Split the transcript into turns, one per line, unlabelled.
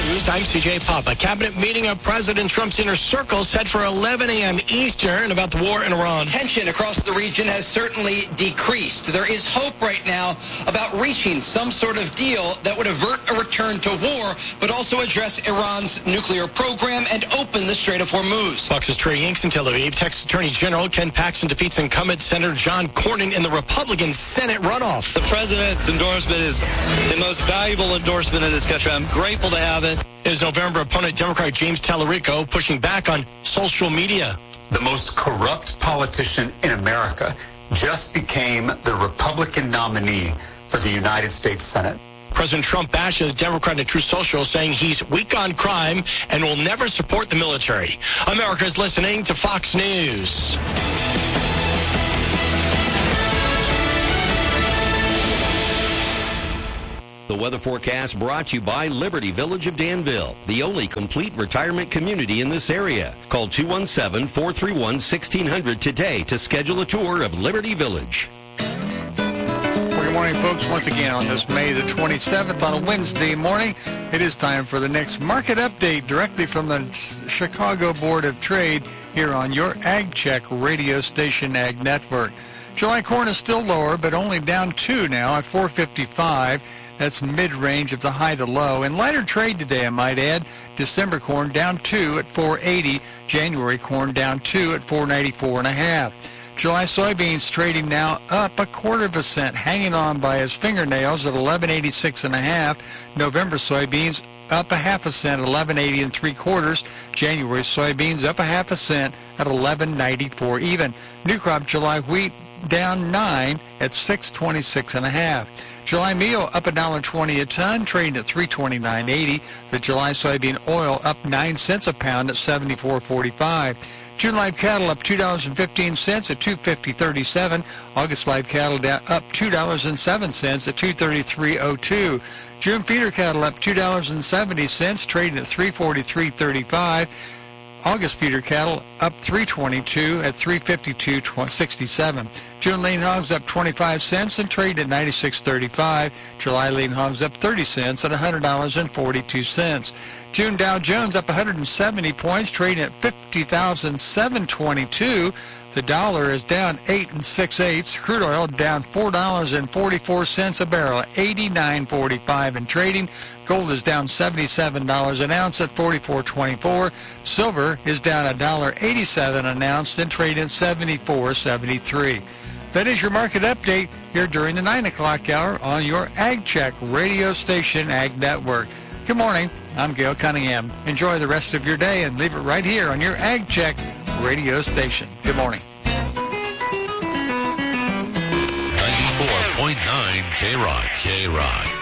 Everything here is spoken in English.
News. I'm CJ Papa. Cabinet meeting of President Trump's inner circle set for 11 a.m. Eastern about the war in Iran.
Tension across the region has certainly decreased. There is hope right now about reaching some sort of deal that would avert a return to war, but also address Iran's nuclear program and open the Strait of Hormuz.
Fox's Trey Yanks in Tel Aviv. Texas Attorney General Ken Paxton defeats incumbent Senator John Cornyn in the Republican Senate runoff.
The president's endorsement is the most valuable endorsement in this country. I'm grateful to have it.
His November opponent, Democrat James Tallarico, pushing back on social media.
The most corrupt politician in America just became the Republican nominee for the United States Senate.
President Trump bashed the Democrat in Truth Social, saying he's weak on crime and will never support the military. America's listening to Fox News.
The weather forecast brought to you by Liberty Village of Danville, the only complete retirement community in this area. Call 217-431-1600 today to schedule a tour of Liberty Village.
Well, good morning, folks. Once again on this May the 27th on a Wednesday morning, it is time for the next market update directly from the Chicago Board of Trade here on your Ag Check radio station, Ag Network. July corn is still lower, but only down 2 now at $4.55. That's mid-range of the high to low. And lighter trade today, I might add. December corn down 2 at $4.80. January corn down 2 at $4.94.5. July soybeans trading now up 1/4 cent, hanging on by his fingernails at $11.86.5. November soybeans up 1/2 cent at $11.80 3/4. January soybeans up 1/2 cent at $11.94 even. New crop July wheat down 9 at $6.26.5. July meal up $1.20 a ton, trading at $329.80. The July soybean oil up 9 cents a pound at $74.45. June live cattle up $2.15 at $250.37. August live cattle down up $2.07 at $233.02. June feeder cattle up $2.70, trading at $343.35. August feeder cattle up $3.22 at $352.67. June lean hogs up 25 cents and trading at $96.35. July lean hogs up 30 cents at $100.42. June Dow Jones up 170 points, trading at 50,722. The dollar is down 8 6/8. Crude oil down $4.44 a barrel, 89.45 in trading. Gold is down $77 an ounce at $44.24. Silver is down $1.87 an ounce and trading at $74.73. That is your market update here during the 9 o'clock hour on your Ag Check radio station, Ag Network. Good morning. I'm Gail Cunningham. Enjoy the rest of your day and leave it right here on your Ag Check radio station. Good morning.
94.9 K-Rock.